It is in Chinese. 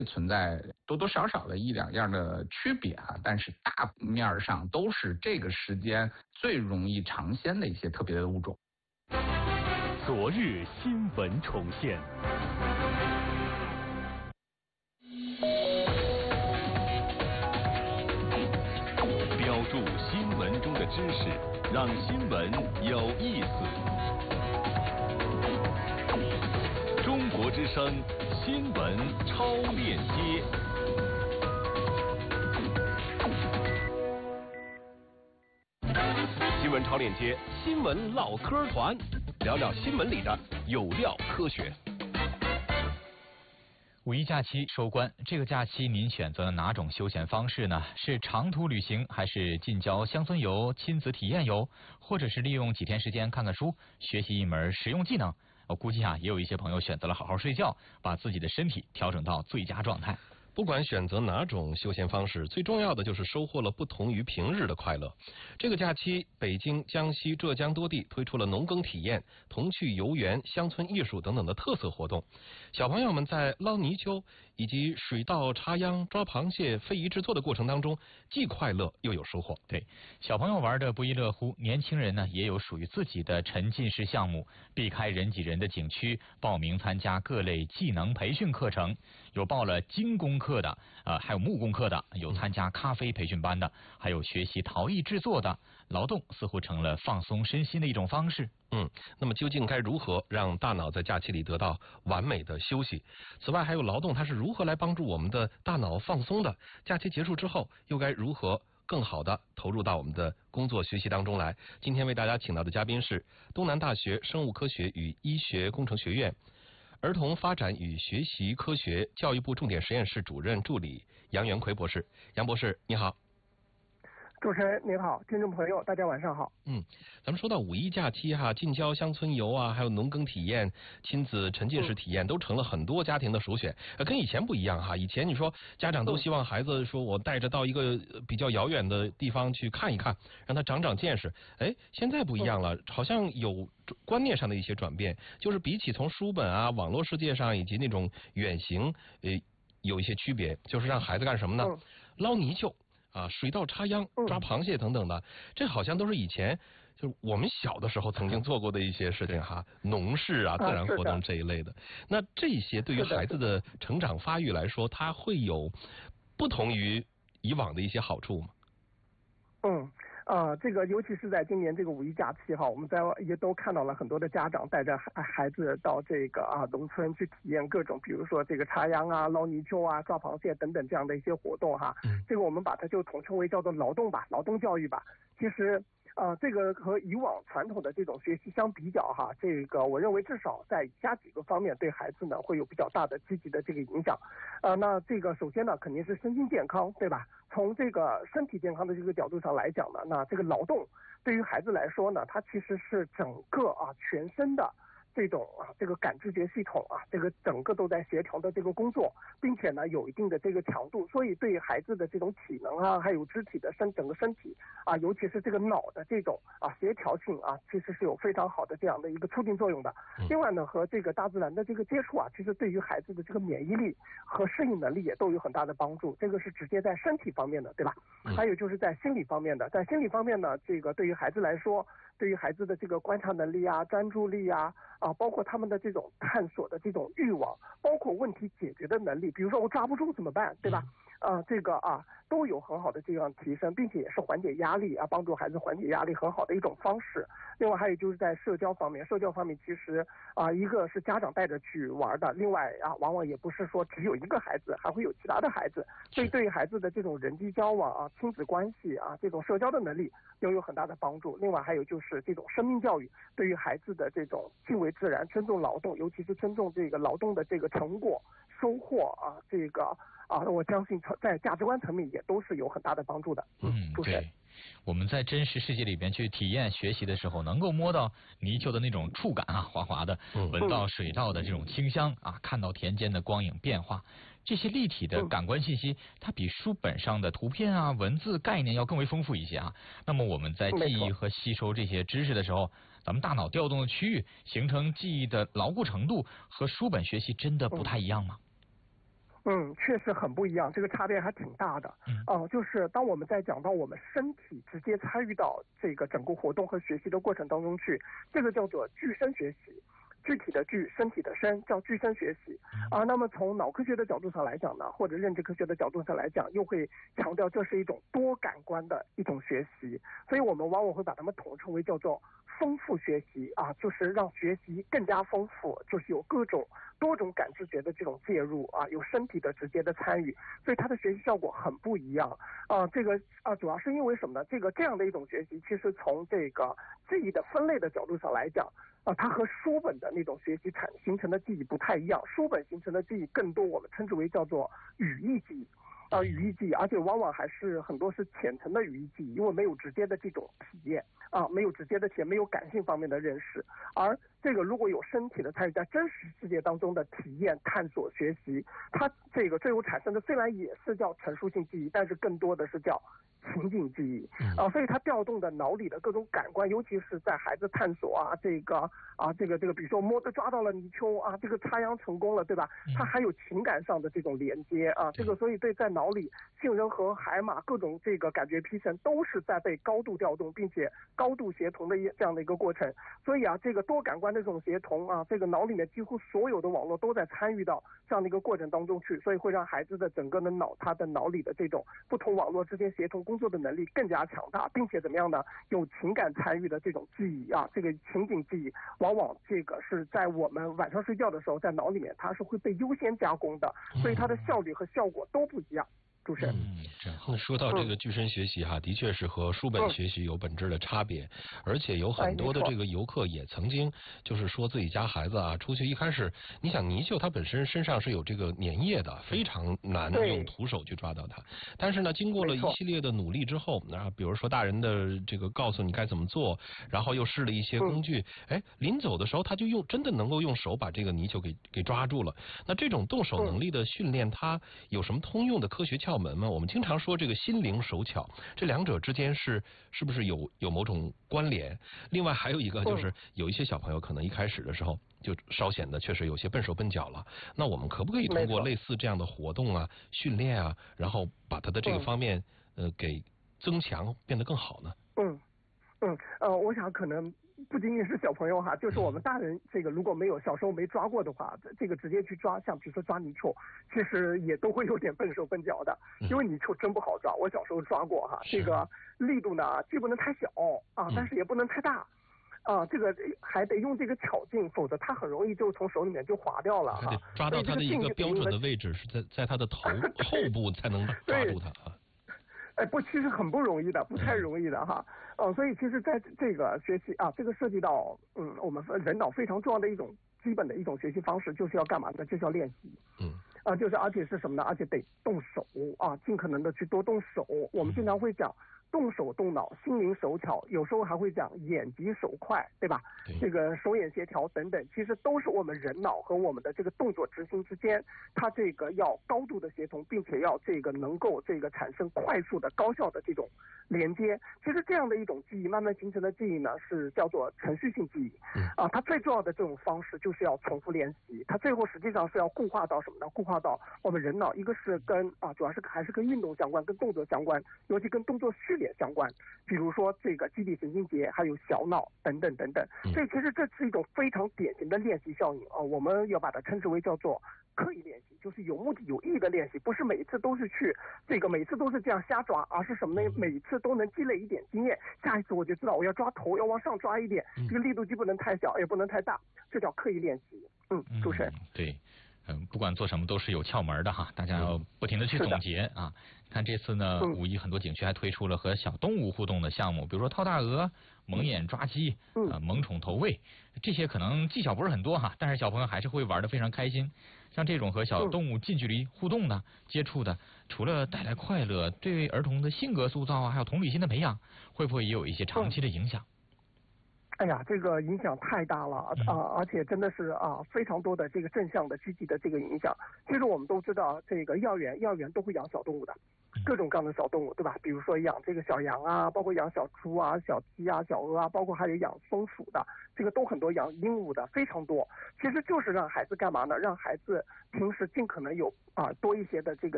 存在多多少少的一两样的区别啊，但是大面上都是这个时间最容易尝鲜的一些特别的物种。 昨日新闻重现。标注新闻中的知识，让新闻有意思。中国之声新闻超链接。新闻超链接，新闻唠嗑团，聊聊新闻里的有料科学。 五一假期收官，这个假期您选择了哪种休闲方式呢？是长途旅行，还是近郊乡村游、亲子体验游，或者是利用几天时间看看书，学习一门实用技能？我估计也有一些朋友选择了好好睡觉，把自己的身体调整到最佳状态。 不管选择哪种休闲方式，最重要的就是收获了不同于平日的快乐。这个假期，北京、江西、浙江多地推出了农耕体验、童趣游园、乡村艺术等等的特色活动。小朋友们在捞泥鳅以及水稻插秧、抓螃蟹、非遗制作的过程当中，既快乐又有收获。 对，小朋友玩的不亦乐乎，年轻人呢也有属于自己的沉浸式项目，避开人挤人的景区，报名参加各类技能培训课程，有报了精工课的，还有木工课的，有参加咖啡培训班的，还有学习陶艺制作的。劳动似乎成了放松身心的一种方式。 那么究竟该如何让大脑在假期里得到完美的休息？此外，还有劳动它是如何来帮助我们的大脑放松的？假期结束之后，又该如何更好的投入到我们的工作学习当中来？今天为大家请到的嘉宾是东南大学生物科学与医学工程学院儿童发展与学习科学教育部重点实验室主任助理杨元奎博士。杨博士，你好。 主持人您好，听众朋友大家晚上好。 咱们说到五一假期近郊乡村游还有农耕体验、亲子沉浸式体验，都成了很多家庭的首选。跟以前不一样以前你说家长都希望孩子说我带着到一个比较遥远的地方去看一看，让他长长见识。现在不一样了，好像有观念上的一些转变，就是比起从书本网络世界上以及那种远行，有一些区别，就是让孩子干什么呢？捞泥鳅。水稻插秧、抓螃蟹等等的，这好像都是以前就是我们小的时候曾经做过的一些事情农事自然活动这一类的。那这些对于孩子的成长发育来说，它会有不同于以往的一些好处吗？ 这个尤其是在今年这个五一假期我们也都看到了很多的家长带着孩子到这个农村去体验各种，比如说这个插秧捞泥鳅抓螃蟹等等这样的一些活动这个我们把它就统称为叫做劳动吧，劳动教育吧。其实这个和以往传统的这种学习相比较这个我认为至少在以下几个方面对孩子呢会有比较大的积极的这个影响。那这个首先呢肯定是身心健康，对吧？从这个身体健康的这个角度上来讲呢，那这个劳动对于孩子来说呢，它其实是整个全身的这种这个感知觉系统这个整个都在协调的这个工作，并且呢有一定的这个强度，所以对于孩子的这种体能还有肢体的整个身体尤其是这个脑的这种协调性其实是有非常好的这样的一个促进作用的。另外呢，和这个大自然的这个接触其实对于孩子的这个免疫力和适应能力也都有很大的帮助，这个是直接在身体方面的，对吧？还有就是在心理方面的，在心理方面呢，这个对于孩子来说，对于孩子的这个观察能力专注力包括他们的这种探索的这种欲望，包括问题解决的能力，比如说我抓不住怎么办，对吧？这个都有很好的这样提升，并且也是缓解压力帮助孩子缓解压力很好的一种方式。另外还有就是在社交方面其实一个是家长带着去玩的，另外往往也不是说只有一个孩子，还会有其他的孩子，所以对于孩子的这种人际交往亲子关系这种社交的能力都有很大的帮助。另外还有就是这种生命教育，对于孩子的这种敬畏自然、尊重劳动，尤其是尊重这个劳动的这个成果收获这个我相信在价值观层面也都是有很大的帮助的。 对，我们在真实世界里边去体验学习的时候，能够摸到泥鳅的那种触感滑滑的，闻到水稻的这种清香看到田间的光影变化，这些立体的感官信息，它比书本上的图片文字概念要更为丰富一些那么我们在记忆和吸收这些知识的时候，咱们大脑调动的区域形成记忆的牢固程度和书本学习真的不太一样吗？ 确实很不一样，这个差别还挺大的。就是当我们在讲到我们身体直接参与到这个整个活动和学习的过程当中去，这个叫做具身学习。具体的具，身体的身，叫具身学习那么从脑科学的角度上来讲呢，或者认知科学的角度上来讲，又会强调这是一种多感官的一种学习，所以我们往往会把它们统称为叫做丰富学习就是让学习更加丰富，就是有各种多种感知觉的这种介入有身体的直接的参与，所以它的学习效果很不一样这个主要是因为什么呢？这样的一种学习，其实从这个记忆的分类的角度上来讲它和书本的那种学习形成的记忆不太一样，书本形成的记忆更多我们称之为叫做语义记忆语义记忆，而且往往还是很多是浅层的语义记忆，因为没有直接的这种体验没有直接的体验，没有感性方面的认识，而这个如果有身体的参与，在真实世界当中的体验、探索、学习，它这个最后产生的虽然也是叫陈述性记忆，但是更多的是叫情景记忆所以它调动的脑里的各种感官，尤其是在孩子探索这个，比如说抓到了泥鳅这个插秧成功了，对吧？它还有情感上的这种连接这个所以对在脑里杏仁核、海马各种这个感觉皮层都是在被高度调动，并且高度协同的这样的一个过程。所以这个多感官的这种协同这个脑里面几乎所有的网络都在参与到这样的一个过程当中去，所以会让孩子的整个的他的脑里的这种不同网络之间协同工作的能力更加强大，并且怎么样呢？有情感参与的这种记忆这个情景记忆，往往这个是在我们晚上睡觉的时候，在脑里面它是会被优先加工的，所以它的效率和效果都不一样。主持人， 那说到这个具身学习的确是和书本学习有本质的差别，而且有很多的这个游客也曾经就是说自己家孩子出去一开始，你想泥鳅它本身身上是有这个粘液的，非常难用徒手去抓到它，但是呢，经过了一系列的努力之后，比如说大人的这个告诉你该怎么做，然后又试了一些工具，临走的时候他就真的能够用手把这个泥鳅给抓住了。那这种动手能力的训练，它有什么通用的科学窍门吗？我们经常说这个心灵手巧，这两者之间是不是有某种关联？另外还有一个就是有一些小朋友可能一开始的时候就稍显得确实有些笨手笨脚了，那我们可不可以通过类似这样的活动训练然后把他的这个方面给增强，变得更好呢？ 我想可能不仅仅是小朋友就是我们大人这个如果没有小时候没抓过的话，这个直接去抓，像比如说抓泥鳅，其实也都会有点笨手笨脚的，因为泥鳅真不好抓。我小时候抓过这个力度呢既不能太小但是也不能太大这个还得用这个巧劲，否则它很容易就从手里面就滑掉了抓到它的一个标准的位置是在它的头后部才能抓住它其实很不容易的，不太容易的所以其实在这个学习这个涉及到我们人脑非常重要的一种基本的一种学习方式，就是要干嘛呢？就是要练习就是而且是什么呢？而且得动手尽可能的去多动手。我们经常会讲动手动脑，心灵手巧，有时候还会讲眼疾手快，对吧？这个手眼协调等等，其实都是我们人脑和我们的这个动作执行之间，它这个要高度的协同，并且要这个能够这个产生快速的高效的这种连接。其实这样的一种记忆慢慢形成的记忆呢，是叫做程序性记忆它最重要的这种方式就是要重复练习，它最后实际上是要固化到什么呢？固化到我们人脑，一个是跟主要是还是跟运动相关，跟动作相关，尤其跟动作训练相关，比如说这个基底神经节，还有小脑等等等等。所以其实这是一种非常典型的练习效应我们要把它称之为叫做刻意练习，就是有目的有意义的练习，不是每一次都是去每次都是这样瞎抓，而是什么呢？每一次都能积累一点经验，下一次我就知道我要抓头，要往上抓一点，这个力度既不能太小也不能太大，这叫刻意练习。主持人。 对。不管做什么都是有窍门的大家要不停的去总结看这次呢五一很多景区还推出了和小动物互动的项目，比如说掏大鹅、蒙眼抓鸡、萌宠投喂，这些可能技巧不是很多但是小朋友还是会玩得非常开心。像这种和小动物近距离互动的接触的，除了带来快乐，对儿童的性格塑造还有同理心的培养，会不会也有一些长期的影响？ 这个影响太大了而且真的是非常多的这个正向的积极的这个影响。其实我们都知道，这个幼儿园都会养小动物的各种各样的小动物，对吧？比如说养这个小羊啊，包括养小猪啊、小鸡啊、小鹅啊，包括还有养松鼠的，这个都很多，养鹦鹉的非常多。其实就是让孩子干嘛呢？让孩子平时尽可能有多一些的这个